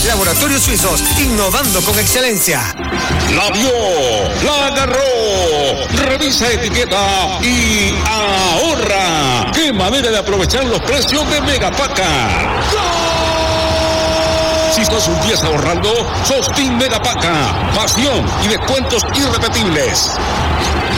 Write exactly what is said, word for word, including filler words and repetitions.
Laboratorios Suizos, innovando con excelencia. La vio, la agarró, revisa etiqueta y ahorra. ¡Qué manera de aprovechar los precios de Megapaca! Si sos un diez ahorrando, sos Team Megapaca. Pasión y descuentos irrepetibles.